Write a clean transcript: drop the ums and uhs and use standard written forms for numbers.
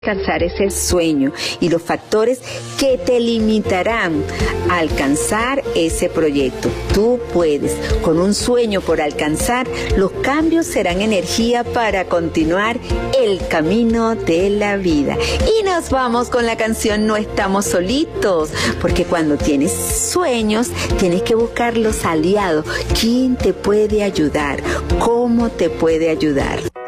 Alcanzar ese sueño y los factores que te limitarán a alcanzar ese proyecto. Tú puedes, con un sueño por alcanzar, los cambios serán energía para continuar el camino de la vida. Y nos vamos con la canción No estamos solitos, porque cuando tienes sueños, tienes que buscar los aliados. ¿Quién te puede ayudar? ¿Cómo te puede ayudar?